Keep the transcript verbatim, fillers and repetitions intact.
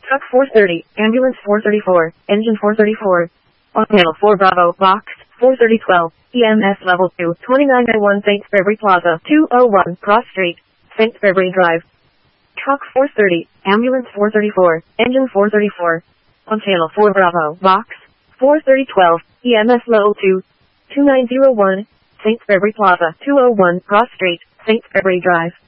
Truck four thirty, Ambulance four thirty-four, Engine four thirty-four. On Panel four Bravo, Box, four thirty twelve, E M S Level two, twenty-nine oh one Saint February Plaza, two oh one Cross Street, Saint February Drive. Truck four thirty, Ambulance four thirty-four, Engine four thirty-four. On Channel four Bravo, Box, four thirty twelve, E M S Level two, twenty-nine oh one, Saint February Plaza, two oh one Cross Street, Saint February Drive.